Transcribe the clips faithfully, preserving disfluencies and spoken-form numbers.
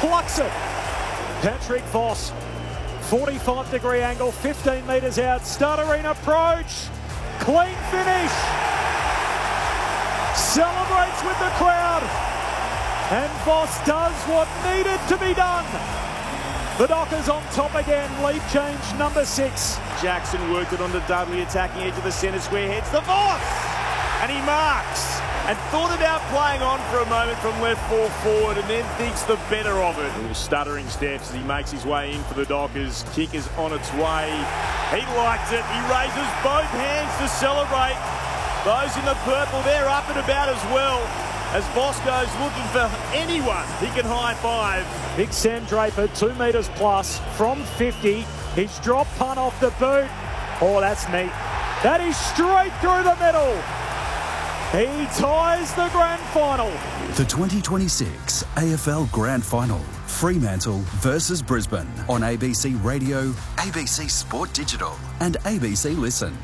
plucks it. Patrick Voss, forty-five degree angle, fifteen metres out, stuttering approach, clean finish. Celebrates with the crowd. And Voss does what needed to be done. The Dockers on top again, lead change number six. Jackson worked it onto Dudley, attacking edge of the centre square, heads the Voss! And he marks. And thought about playing on for a moment from left full forward and then thinks the better of it. Little stuttering steps as he makes his way in for the Dockers. Kick is on its way. He likes it. He raises both hands to celebrate. Those in the purple, they're up and about as well. As Voss goes looking for anyone he can high-five. Big Sam Draper, two metres plus from fifty. He's dropped punt off the boot. Oh, that's neat. That is straight through the middle. He ties the grand final. The twenty twenty-six A F L Grand Final. Fremantle versus Brisbane on A B C Radio, A B C Sport Digital and A B C Listen.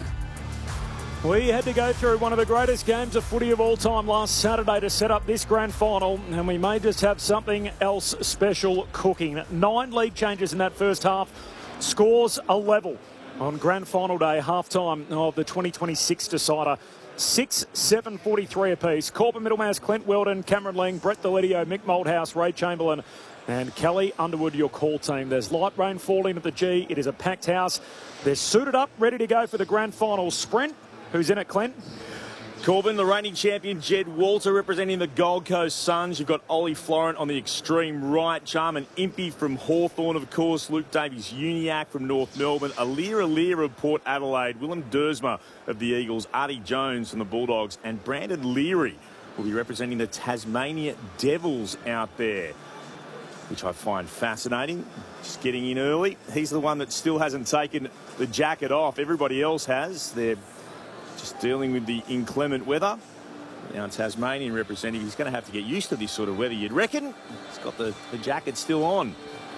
We had to go through one of the greatest games of footy of all time last Saturday to set up this grand final, and we may just have something else special cooking. Nine lead changes in that first half. Scores a level on grand final day, half-time of the twenty twenty-six decider. six seven forty-three apiece. Corbin Middlemass, Clint Weldon, Cameron Ling, Brett Delidio, Mick Moldhouse, Ray Chamberlain and Kelly Underwood, your call team. There's light rain falling at the G. It is a packed house. They're suited up, ready to go for the grand final sprint. Who's in it, Clint? Corbin, the reigning champion, Jed Walter representing the Gold Coast Suns. You've got Ollie Florent on the extreme right. Jarman Impey from Hawthorn, of course. Luke Davies-Uniacke from North Melbourne. Alir Alir of Port Adelaide. Willem Dersma of the Eagles. Artie Jones from the Bulldogs. And Brandon Leary will be representing the Tasmania Devils out there, which I find fascinating. Just getting in early. He's the one that still hasn't taken the jacket off. Everybody else has. They're just dealing with the inclement weather. Now Tasmanian representative, he's going to have to get used to this sort of weather, you'd reckon. He's got the, the jacket still on.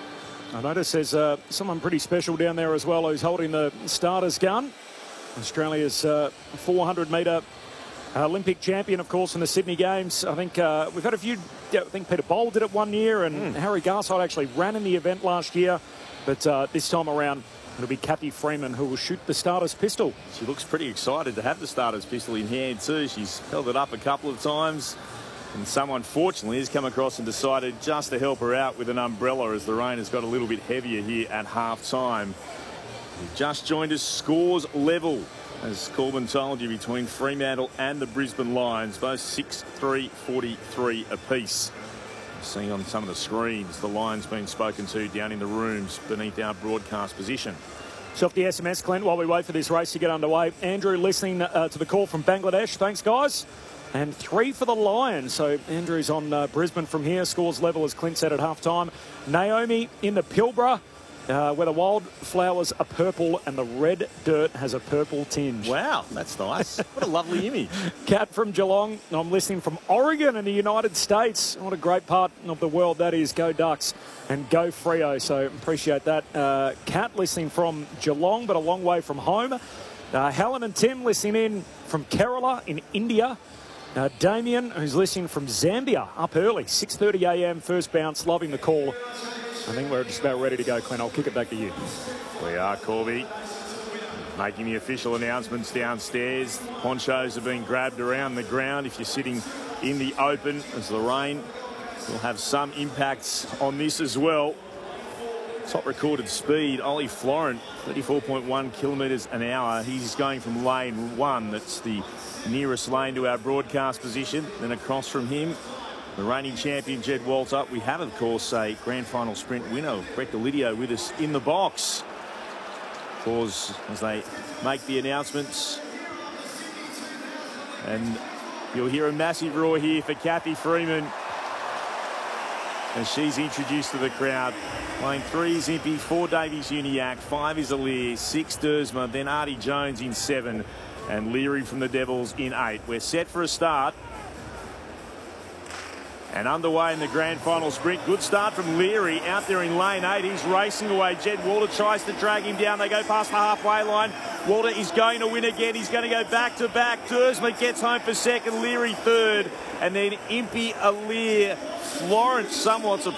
I notice there's uh, someone pretty special down there as well who's holding the starter's gun. Australia's uh, four hundred metre Olympic champion, of course, in the Sydney Games. I think uh, we've had a few, yeah, I think Peter Bowl did it one year, and mm. Harry Garside actually ran in the event last year. But uh, this time around, it'll be Kathy Freeman who will shoot the starter's pistol. She looks pretty excited to have the starter's pistol in hand too. She's held it up a couple of times. And someone, fortunately, has come across and decided just to help her out with an umbrella as the rain has got a little bit heavier here at half-time. We've just joined us, scores level, as Corbin told you, between Fremantle and the Brisbane Lions, both six three forty-three apiece. Seeing on some of the screens, the Lions being spoken to down in the rooms beneath our broadcast position. So off the S M S, Clint, while we wait for this race to get underway. Andrew listening uh, to the call from Bangladesh. Thanks, guys. And three for the Lions. So Andrew's on uh, Brisbane from here. Scores level, as Clint said, at half-time. Naomi in the Pilbara, uh, where the wildflowers are purple and the red dirt has a purple tinge. Wow, that's nice. What a lovely image. Kat from Geelong. I'm listening from Oregon in the United States. What a great part of the world that is. Go Ducks and go Freo. So appreciate that. Uh, Kat listening from Geelong, but a long way from home. Uh, Helen and Tim listening in from Kerala in India. Uh, Damien, who's listening from Zambia, up early, six thirty a m, first bounce, loving the call. I think we're just about ready to go, Clint. I'll kick it back to you. We are, Corby. Making the official announcements downstairs. Ponchos have been grabbed around the ground. If you're sitting in the open, as the rain will have some impacts on this as well. Top recorded speed, Ollie Florent, thirty-four point one kilometres an hour. He's going from lane one. That's the nearest lane to our broadcast position. Then across from him, the reigning champion, Jed Walter. We have, of course, a grand final sprint winner, Brett Delidio, with us in the box. Pause as they make the announcements. And you'll hear a massive roar here for Kathy Freeman as she's introduced to the crowd. Lane three is Impey, four Davies-Uniacke, five is Alir, six Dersma, then Artie Jones in seven, and Leary from the Devils in eight. We're set for a start. And underway in the grand final sprint. Good start from Leary out there in lane eight. He's racing away. Jed Walter tries to drag him down. They go past the halfway line. Walter is going to win again. He's going to go back to back. Dersma gets home for second. Leary third. And then Impey, Alir, Florence somewhat surprised.